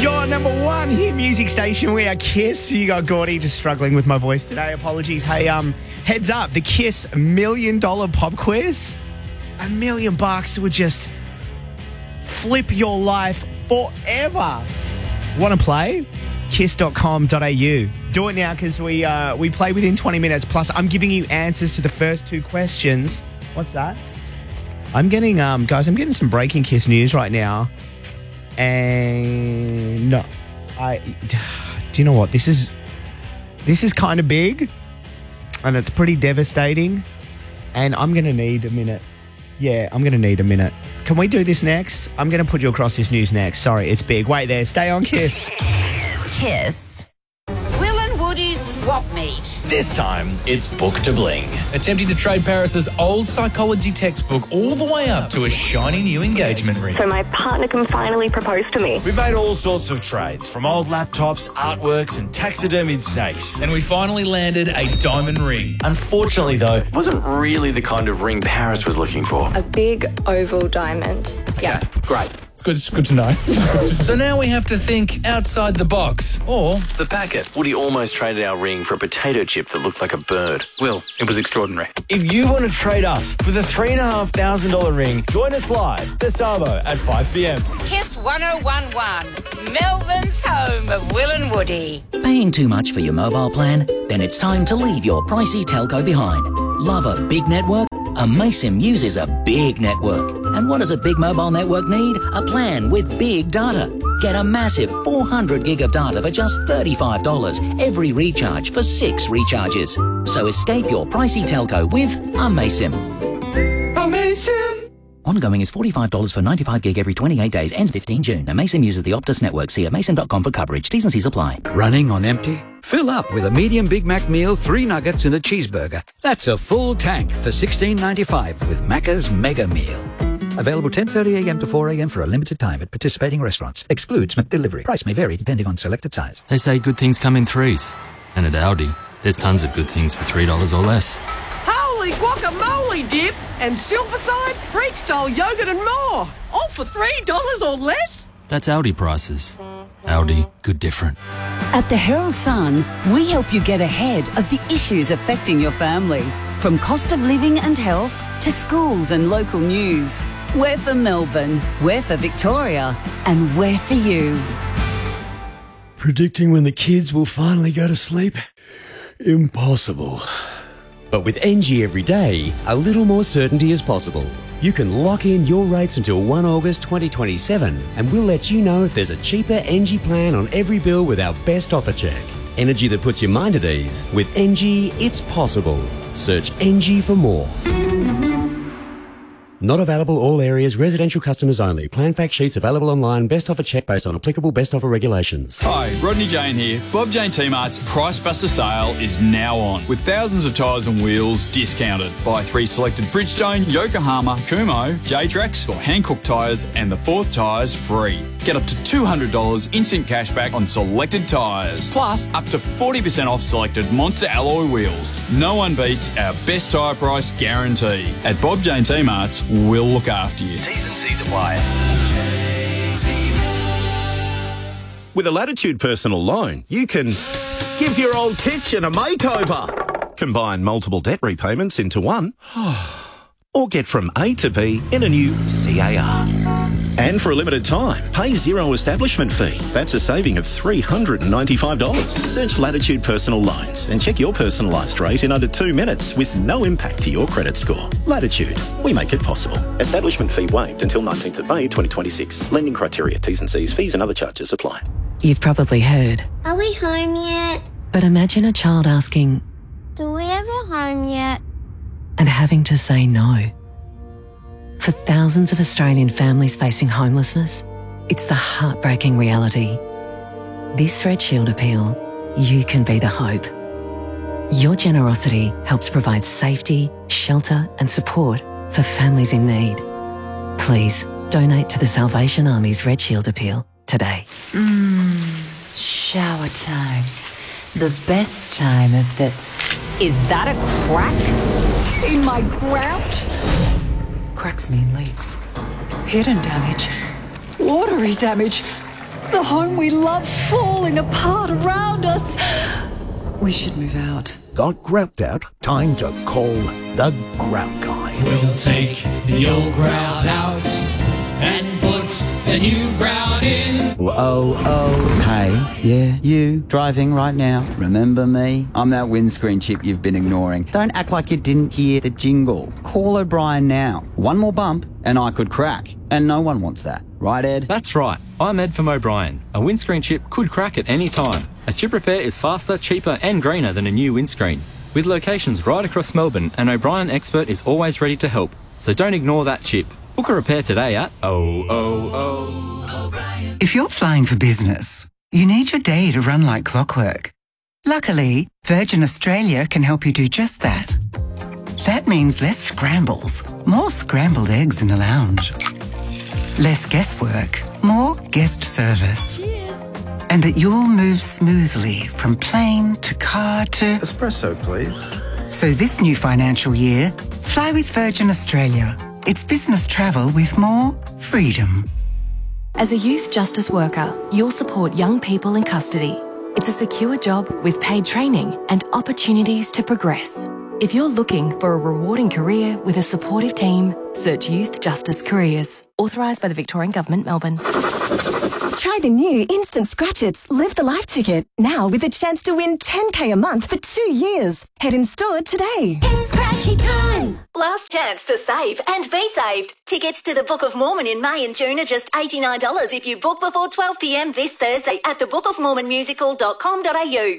Your number one hit music station. We are Kiss. You got Gordy just struggling with my voice today. Apologies. Hey, heads up. The Kiss $1 million pop quiz. $1 million would just flip your life forever. Want to play? Kiss.com.au. Do it now because we play within 20 minutes. Plus, I'm giving you answers to the first two questions. What's that? I'm getting, guys, I'm getting some breaking Kiss news right now. And no, do you know what? This is kind of big and it's pretty devastating. And I'm going to need a minute. Yeah, I'm going to need a minute. Can we do this next? I'm going to put you across this news next. Sorry, it's big. Wait there. Stay on Kiss. Kiss. Will and Woody's swap meet. This time, it's Book to Bling. Attempting to trade Paris's old psychology textbook all the way up to a shiny new engagement ring. So my partner can finally propose to me. We've made all sorts of trades, from old laptops, artworks and taxidermied snakes. And we finally landed a diamond ring. Unfortunately, though, it wasn't really the kind of ring Paris was looking for. A big oval diamond. Yeah. Great. It's good to know. So now we have to think outside the box. Or The packet. Woody almost traded our ring for a potato chip that looked like a bird. Will, it was extraordinary. If you want to trade us for the $3,500 ring, join us live this Sabo at 5 p.m. Kiss 1011. Melbourne's home of Will and Woody. Paying too much for your mobile plan? Then it's time to leave your pricey telco behind. Love a big network? Amaysim uses a big network. And what does a big mobile network need? A plan with big data. Get a massive 400 gig of data for just $35 every recharge for 6 recharges. So escape your pricey telco with Amaysim. Amazing. Ongoing is $45 for 95 gig every 28 days. Ends 15 June. Amaysim uses the Optus network. See amaysim.com for coverage. T's and C's apply. Running on empty? Fill up with a medium Big Mac meal, 3 nuggets and a cheeseburger. That's a full tank for $16.95 with Macca's Mega Meal. Available 10:30 a.m. to 4 a.m. for a limited time at participating restaurants. Excludes McDelivery. Price may vary depending on selected size. They say good things come in threes. And at Audi, there's tons of good things for $3 or less. Holy guacamole dip and Silverside, Freak-style yogurt and more. All for $3 or less? That's Audi prices. Audi, good different. At the Herald Sun, we help you get ahead of the issues affecting your family. From cost of living and health to schools and local news. We're for Melbourne, we're for Victoria, and we're for you. Predicting when the kids will finally go to sleep? Impossible. But with NG every day, a little more certainty is possible. You can lock in your rates until 1 August 2027 and we'll let you know if there's a cheaper NG plan on every bill with our best offer check. Energy that puts your mind at ease. With NG, it's possible. Search NG for more. Not available all areas, residential customers only. Plan fact sheets available online. Best offer check based on applicable best offer regulations. Hi, Rodney Jane here. Bob Jane T-Mart's Price Buster sale is now on, with thousands of tyres and wheels discounted. Buy 3 selected Bridgestone, Yokohama, Kumho, J-Trax or Hankook tyres and the 4th tyres free. Get up to $200 instant cashback on selected tyres. Plus, up to 40% off selected Monster alloy wheels. No one beats our best tyre price guarantee. At Bob Jane T-Mart's, we'll look after you. T's and C's apply. With a Latitude personal loan, you can give your old kitchen a makeover, combine multiple debt repayments into one, or get from A to B in a new CAR. And for a limited time, pay zero establishment fee. That's a saving of $395. Search Latitude Personal Loans and check your personalised rate in under 2 minutes with no impact to your credit score. Latitude, we make it possible. Establishment fee waived until 19th of May 2026. Lending criteria, T's and C's, fees and other charges apply. You've probably heard. Are we home yet? But imagine a child asking, Do we have a home yet? and having to say no. For thousands of Australian families facing homelessness, it's the heartbreaking reality. This Red Shield appeal, you can be the hope. Your generosity helps provide safety, shelter and support for families in need. Please donate to the Salvation Army's Red Shield appeal today. Shower time. The best time of the... Is that a crack in my grout? Cracks mean leaks. Hidden damage. Watery damage. The the home we love falling apart around us. We should move out. Got grout out? Time to call the Grout Guy. We'll take the old grout out and put the new grout in. Hey, yeah, you, driving right now. Remember me? I'm that windscreen chip you've been ignoring. Don't act like you didn't hear the jingle. Call O'Brien now. One more bump and I could crack. And no one wants that. Right, Ed? That's right. I'm Ed from O'Brien. A windscreen chip could crack at any time. A chip repair is faster, cheaper and greener than a new windscreen. With locations right across Melbourne, an O'Brien expert is always ready to help. So don't ignore that chip. Book a repair today at O'Brien. If you're flying for business, you need your day to run like clockwork. Luckily, Virgin Australia can help you do just that. That means less scrambles, more scrambled eggs in the lounge. Less guesswork, more guest service. And that you'll move smoothly from plane to car to... Espresso, please. So this new financial year, fly with Virgin Australia. It's business travel with more freedom. As a youth justice worker, you'll support young people in custody. It's a secure job with paid training and opportunities to progress. If you're looking for a rewarding career with a supportive team, search Youth Justice Careers. Authorised by the Victorian Government, Melbourne. Try the new Instant Scratch-Its Live the Life ticket, now with a chance to win $10K a month for 2 years. Head in store today. It's Scratchy time! Last chance to save and be saved. Tickets to the Book of Mormon in May and June are just $89 if you book before 12 p.m. this Thursday at thebookofmormonmusical.com.au.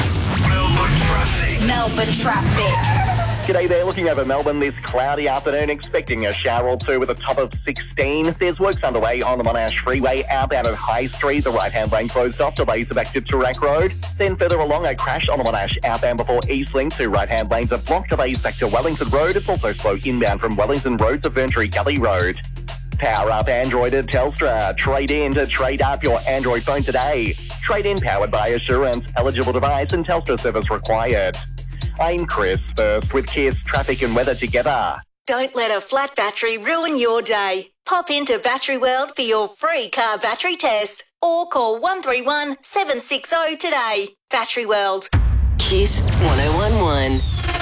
Melbourne traffic. G'day there, looking over Melbourne this cloudy afternoon, expecting a shower or two with a top of 16. There's works underway on the Monash Freeway, outbound at High Street. The right-hand lane closed off, delays are back to Toorak Road. Then further along, a crash on the Monash outbound before Eastlink. Two right-hand lanes are blocked, delays back to Wellington Road. It's also slow inbound from Wellington Road to Ventry Gully Road. Power up Android at Telstra. Trade in to trade up your Android phone today. Trade in powered by Assurance. Eligible device and Telstra service required. I'm Chris, first with Kiss, traffic and weather together. Don't let a flat battery ruin your day. Pop into Battery World for your free car battery test or call 131 760 today. Battery World. Kiss 1011.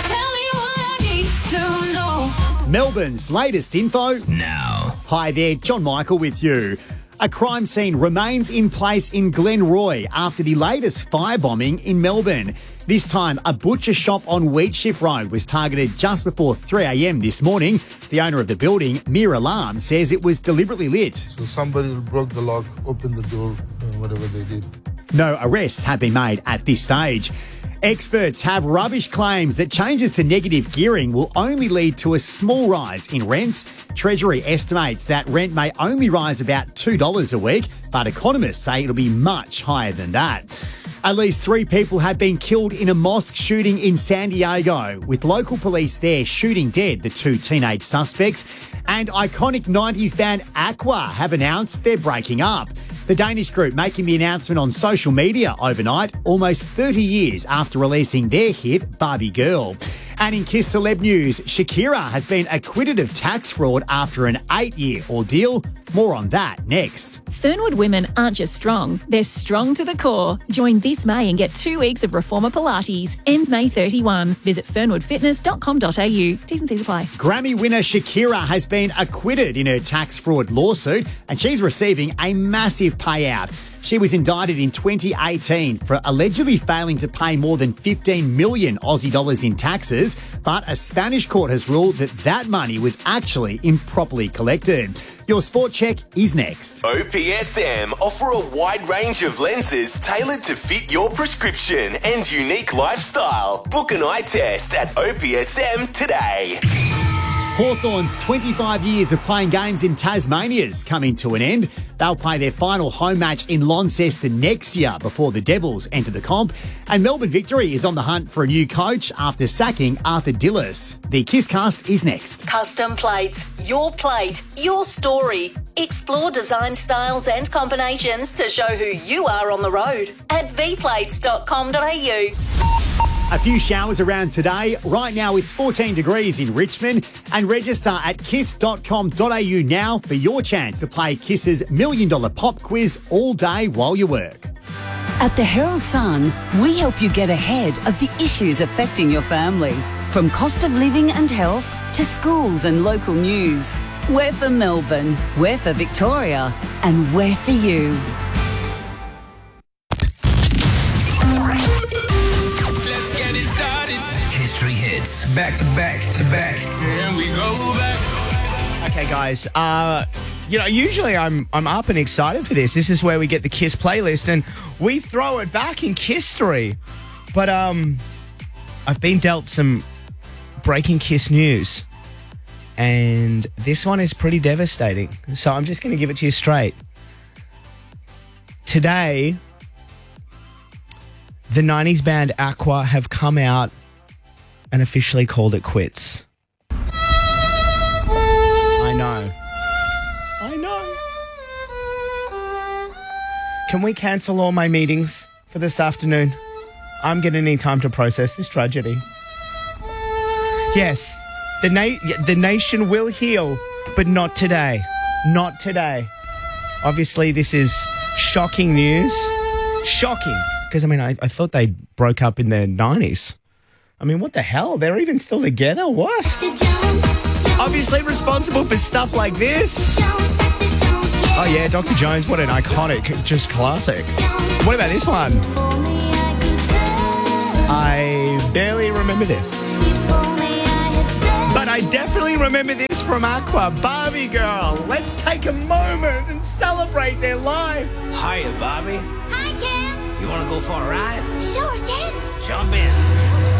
Melbourne's latest info now. Hi there, John Michael with you. A crime scene remains in place in Glenroy after the latest firebombing in Melbourne. This time, a butcher shop on Wheatshift Road was targeted just before 3 a.m. this morning. The owner of the building, Mir Alarm, says it was deliberately lit. So somebody broke the lock, opened the door, whatever they did. No arrests have been made at this stage. Experts have rubbish claims that changes to negative gearing will only lead to a small rise in rents. Treasury estimates that rent may only rise about $2 a week, but economists say it'll be much higher than that. At least 3 people have been killed in a mosque shooting in San Diego, with local police there shooting dead the 2 teenage suspects. And iconic 90s band Aqua have announced they're breaking up. The Danish group making the announcement on social media overnight, almost 30 years after releasing their hit Barbie Girl. And in Kiss Celeb News, Shakira has been acquitted of tax fraud after an 8-year ordeal. More on that next. Fernwood women aren't just strong, they're strong to the core. Join this May and get 2 weeks of Reformer Pilates. Ends May 31. Visit fernwoodfitness.com.au. T's and C's apply. Grammy winner Shakira has been acquitted in her tax fraud lawsuit and she's receiving a massive payout. She was indicted in 2018 for allegedly failing to pay more than 15 million Aussie dollars in taxes, but a Spanish court has ruled that that money was actually improperly collected. Your sport check is next. OPSM offer a wide range of lenses tailored to fit your prescription and unique lifestyle. Book an eye test at OPSM today. Hawthorn's 25 years of playing games in Tasmania's coming to an end. They'll play their final home match in Launceston next year before the Devils enter the comp. And Melbourne Victory is on the hunt for a new coach after sacking Arthur Dillis. The Kisscast is next. Custom plates, your plate, your story. Explore design styles and combinations to show who you are on the road at vplates.com.au. A few showers around today. Right now it's 14 degrees in Richmond. And register at kiss.com.au now for your chance to play Kiss's $1 million pop quiz all day while you work. At the Herald Sun, we help you get ahead of the issues affecting your family. From cost of living and health to schools and local news. We're for Melbourne, we're for Victoria, and we're for you. Let's get it started. History hits. Back to back to back. And we go back. Okay, guys. Usually I'm up and excited for this. This is where we get the Kiss playlist and we throw it back in Kiss-tory. But I've been dealt some breaking Kiss news. And this one is pretty devastating. So I'm just going to give it to you straight. Today, the 90s band Aqua have come out and officially called it quits. I know. Can we cancel all my meetings for this afternoon? I'm going to need time to process this tragedy. Yes. The nation will heal, but not today. Not today. Obviously, this is shocking news. Shocking. Because, I thought they broke up in the 90s. What the hell? They're even still together? What? Obviously responsible for stuff like this. Oh, yeah, Dr. Jones, what an iconic, just classic. What about this one? I barely remember this. But I definitely remember this from Aqua. Barbie Girl. Let's take a moment and celebrate their life. Hiya, Barbie. Hi, Ken. You want to go for a ride? Sure, Ken. Jump in.